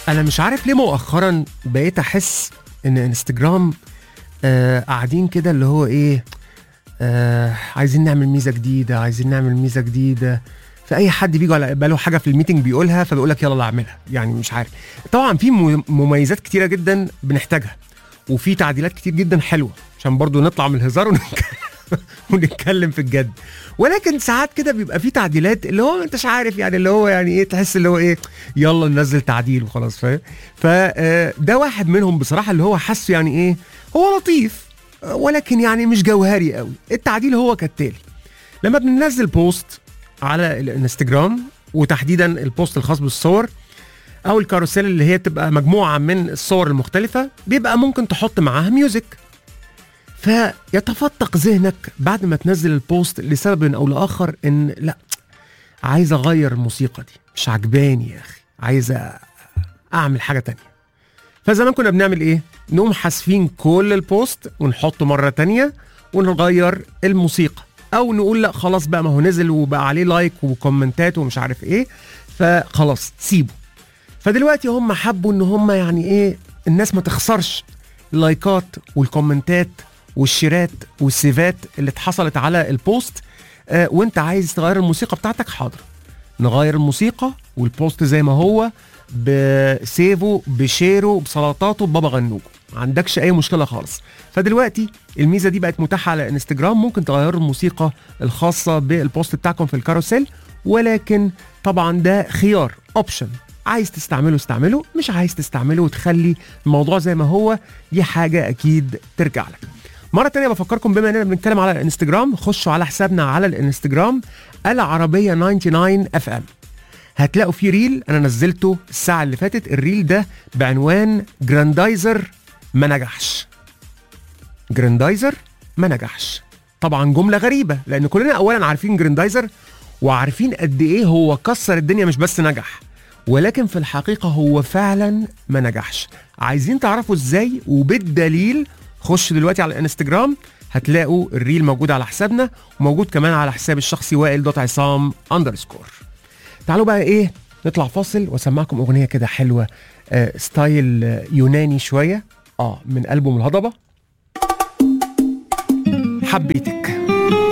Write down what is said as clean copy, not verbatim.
انا مش عارف ليه مؤخرا بقيت احس ان انستجرام قاعدين كده اللي هو ايه، عايزين نعمل ميزه جديده، عايزين نعمل ميزه جديده. فاي حد بيجي على باله حاجه في الميتنج بيقولها، فبيقول لك يلا اعملها. يعني مش عارف، طبعا في مميزات كتيره جدا بنحتاجها، وفي تعديلات كتير جدا حلوه، عشان برضو نطلع من الهزار ونتكلم في الجد. ولكن ساعات كده بيبقى في تعديلات اللي هو انتش عارف، يعني اللي هو يعني ايه، تحس اللي هو ايه، يلا ننزل تعديل وخلاص، فاهم؟ فده واحد منهم بصراحه، اللي هو حاسه يعني ايه، هو لطيف ولكن يعني مش جوهري قوي. التعديل هو كالتالي: لما بننزل بوست على الانستجرام، وتحديدا البوست الخاص بالصور او الكاروسيل اللي هي تبقى مجموعه من الصور المختلفه، بيبقى ممكن تحط معاها ميوزك. فيتفتق ذهنك بعد ما تنزل البوست لسبب او لاخر ان لا، عايز اغير الموسيقى دي، مش عجباني يا اخي، عايز اعمل حاجه تانية. فزمان كنا بنعمل ايه؟ نقوم حاسفين كل البوست ونحطه مره تانية ونغير الموسيقى، او نقول لا خلاص بقى، ما هو نزل وبقى عليه لايك وكومنتات ومش عارف ايه، فخلاص سيبه. فدلوقتي هم حبوا ان هم يعني ايه، الناس ما تخسرش اللايكات والكومنتات والشيرات والسيفات اللي اتحصلت على البوست. وانت عايز تغير الموسيقى بتاعتك، حاضر نغير الموسيقى والبوست زي ما هو، بسيفه بشيره بسلطاته ببابا غنوجه، ما عندكش اي مشكله خالص. فدلوقتي الميزه دي بقت متاحه على انستجرام، ممكن تغيروا الموسيقى الخاصه بالبوست بتاعكم في الكاروسيل، ولكن طبعا ده خيار، اوبشن. عايز تستعمله استعمله، مش عايز تستعمله وتخلي الموضوع زي ما هو، دي حاجه اكيد ترجع لك. مرة تانية بفكركم، بما اننا بنتكلم على الانستجرام، خشوا على حسابنا على الانستجرام العربية 99 اف ام. هتلاقوا فيه ريل انا نزلته الساعة اللي فاتت. الريل ده بعنوان جراندايزر ما نجحش. جراندايزر ما نجحش. طبعا جملة غريبة، لان كلنا اولا عارفين جراندايزر وعارفين قد ايه هو كسر الدنيا، مش بس نجح، ولكن في الحقيقة هو فعلا ما نجحش. عايزين تعرفوا ازاي وبالدليل؟ خش دلوقتي على الانستجرام، هتلاقوا الريل موجود على حسابنا، وموجود كمان على حساب الشخصي وائل.عصام_. تعالوا بقى ايه، نطلع فاصل واسمعكم اغنيه كده حلوه، ستايل يوناني شويه، من ألبوم الهضبه، حبيتك.